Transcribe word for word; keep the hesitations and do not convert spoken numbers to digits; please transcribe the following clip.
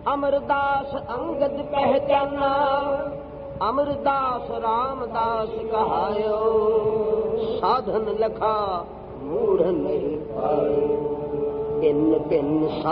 अमरदास अंगद पहचाना, अमरदास रामदास कहायो, साधन लखा मूढ़ नहीं पायो। इन बिन